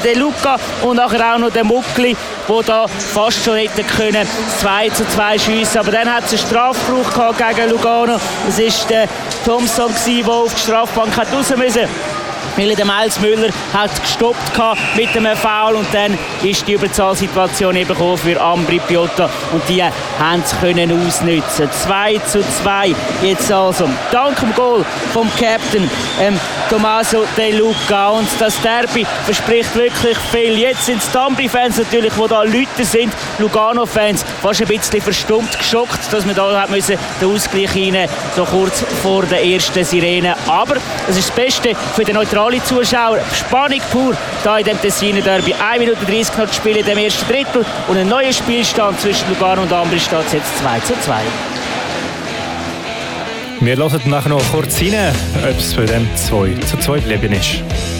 Der Luca und nachher auch noch der Muckli, der da fast schon hätte können 2:2 schiessen. Aber dann hat es einen Strafbruch gegen Lugano. Es war der Thompson, der auf die Strafbank raus musste. Weil der Miles Müller hat gestoppt mit einem Foul und dann ist die Überzahlsituation eben für Ambri Piotta und die haben es können ausnutzen. 2:2 jetzt also. Dank dem Goal vom Captain Tommaso De Luca und das Derby verspricht wirklich viel. Jetzt sind es die Ambri-Fans natürlich, die da Leute sind, Lugano-Fans, fast ein bisschen verstummt, geschockt, dass man da den Ausgleich rein so kurz vor der ersten Sirene. Aber es ist das Beste für den neutralen Zuschauer. Spannung pur da in dem Tessiner Derby. 1 Minute 30 noch zu spielen in dem ersten Drittel und ein neuer Spielstand zwischen Lugano und Ambri steht jetzt 2:2. Wir hören nachher noch kurz rein, ob es bei dem 2:2 geblieben ist.